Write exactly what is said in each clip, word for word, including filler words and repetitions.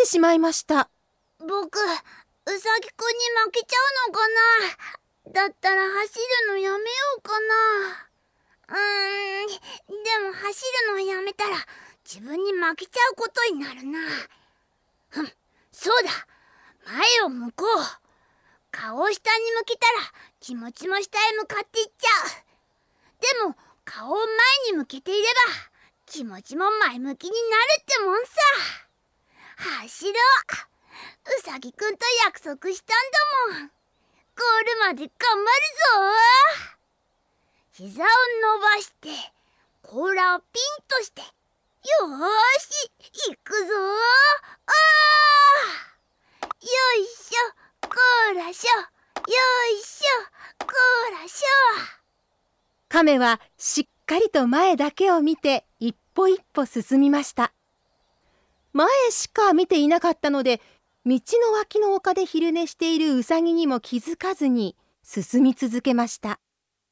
ってしまいました。 僕、うさぎくんに負けちゃうのかな。だったら走るのやめようかな。うーん、でも走るのやめたら自分に負けちゃうことになるな。ふん、そうだ。前を向こう。顔を下に向けたら気持ちも下へ向かっていっちゃう。でも顔を前に向けていれば気持ちも前向きになるってもんさ。走ろう。うさぎくんと約束したんだもん。ゴールまで頑張るぞ。膝を伸ばして甲羅をピンとして、よーし行くぞ。あー、よいしょ、こらしょ、よいしょ、こらしょ。 亀はしっかりと前だけを見て一歩一歩進みました。前しか見ていなかったので、道の脇の丘で昼寝しているウサギにも気づかずに進み続けました。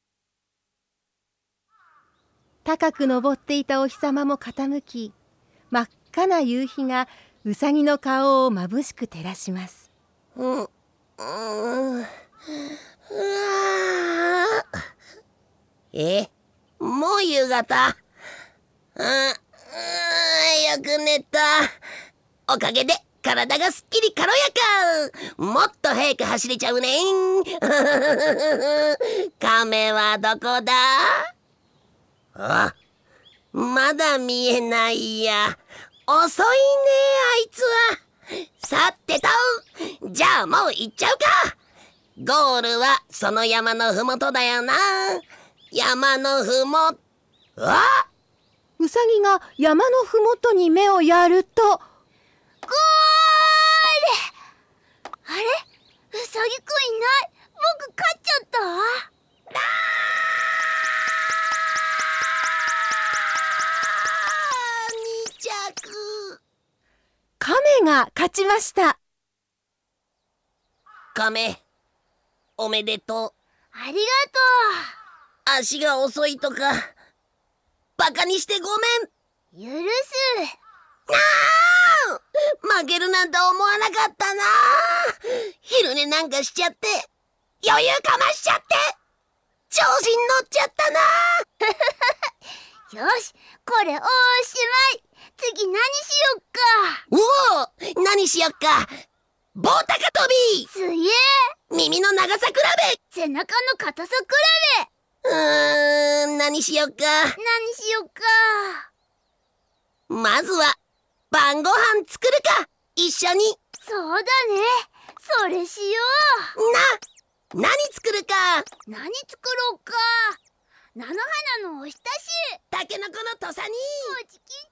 高く昇っていたお日様も傾き、真っ赤な夕日がウサギの顔をまぶしく照らします。 うん、うん、うわえ、もう夕方。うん、うん、よく寝た。おかげで体がすっきり軽やか。もっと早く走れちゃうねん。亀はどこだ？あ、まだ見えないや。遅いね、あいつは。さてと、じゃあもう行っちゃうか。ゴールはその山のふもとだよな。山のふも、あ！ ウサギが山のふもとに目をやると、ゴール！ あれ？ウサギくんいない。僕勝っちゃった。あー、に着。 亀が勝ちました。 亀、おめでとう。 ありがとう。 足が遅いとかバカにしてごめん。 許す。 あー、負けるなんて思わなかったな。昼寝なんかしちゃって余裕かましちゃって調子に乗っちゃったな。 よし、これおしまい。次何しよっか。 おお、何しよっか。棒高跳び。 すげえ。 耳の長さ比べ。 背中の硬さ比べ。うーん、何しよっか。 何しよっか。 まずは晩ご飯作るか、一緒に。 そうだね、それしよう。な、何作るか。 何作ろうか。菜の花のおひたし。 たけのこの土佐煮。 もちきん